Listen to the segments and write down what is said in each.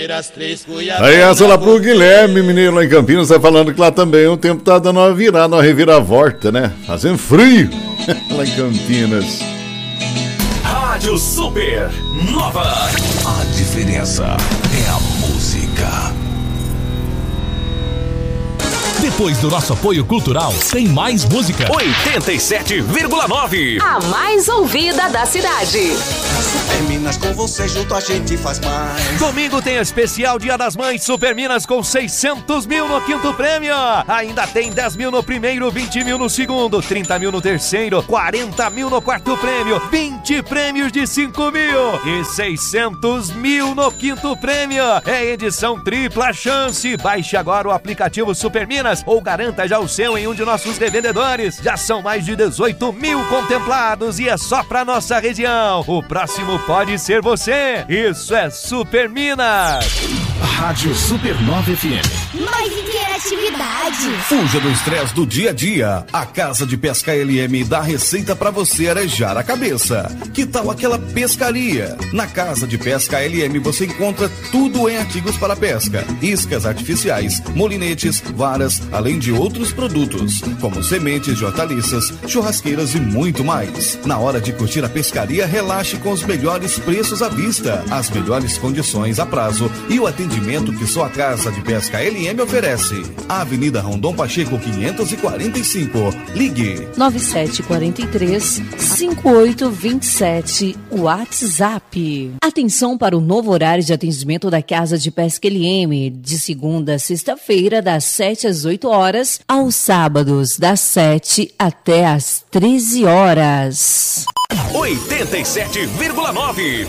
Aí essa lá pro Guilherme, mineiro lá em Campinas, tá falando que lá também o tempo tá dando uma virada, uma reviravolta, né? Fazendo frio lá em Campinas. Rádio Super Nova. A diferença é a música. Depois do nosso apoio cultural, tem mais música. 87,9. A mais ouvida da cidade. Super Minas, com você junto a gente faz mais. Domingo tem especial Dia das Mães Super Minas com 600 mil no quinto prêmio. Ainda tem 10 mil no primeiro, 20 mil no segundo, 30 mil no terceiro, 40 mil no quarto prêmio, 20 prêmios de 5 mil e 600 mil no quinto prêmio. É edição tripla chance. Baixe agora o aplicativo Super Minas ou garanta já o seu em um de nossos revendedores. Já são mais de 18 mil contemplados e é só pra nossa região. O próximo pode ser você. Isso é Super Minas. Rádio Supernova FM. Mais interatividade. Fuja do estresse do dia a dia. A Casa de Pesca LM dá receita pra você arejar a cabeça. Que tal aquela pescaria? Na Casa de Pesca LM você encontra tudo em artigos para pesca. Iscas artificiais, molinetes, varas, além de outros produtos, como sementes de hortaliças, churrasqueiras e muito mais. Na hora de curtir a pescaria, relaxe com os melhores preços à vista, as melhores condições a prazo e o atendimento que só a Casa de Pesca LM oferece. Avenida Rondon Pacheco 545. Ligue 9743-5827. WhatsApp. Atenção para o novo horário de atendimento da Casa de Pesca LM, de segunda a sexta-feira, das 7 às 8 horas, aos sábados, das 7 até às 13 horas. 87,9.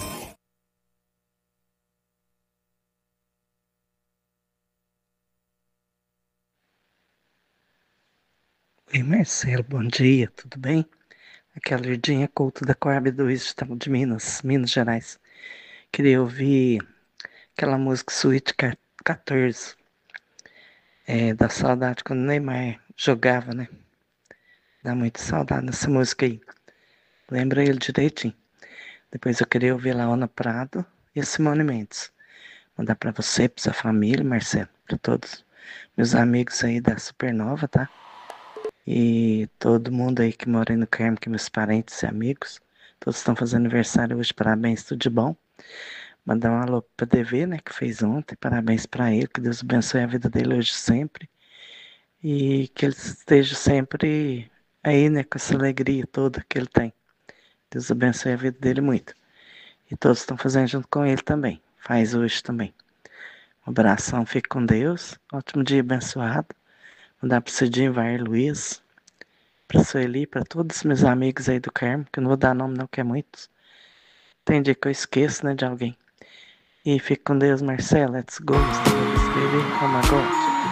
Oi, Marcelo, bom dia, tudo bem? Aqui é a Lirdinha Couto da Coab do Estado de Minas Gerais. Queria ouvir aquela música Suíte 14, da saudade quando o Neymar jogava, né? Dá muita saudade nessa música aí. Lembra ele direitinho. Depois eu queria ouvir a Ana Prado e a Simone Mendes. Mandar pra você, pra sua família, Marcelo, pra todos meus amigos aí da Supernova, tá? E todo mundo aí que mora aí no Carmo, que meus parentes e amigos, todos estão fazendo aniversário hoje, parabéns, tudo de bom. Mandar um alô pra DV, né, que fez ontem, parabéns pra ele, que Deus abençoe a vida dele hoje sempre. E que ele esteja sempre aí, né, com essa alegria toda que ele tem. Deus abençoe a vida dele muito. E todos estão fazendo junto com ele também, faz hoje também. Um abração, fique com Deus, ótimo dia abençoado. Mandar para o Cidinho, Vair Luiz, para a Sueli, para todos os meus amigos aí do Carmo, que eu não vou dar nome não, que é muitos. Tem dia que eu esqueço, né, de alguém. E fique com Deus, Marcelo, let's go, baby, oh my God.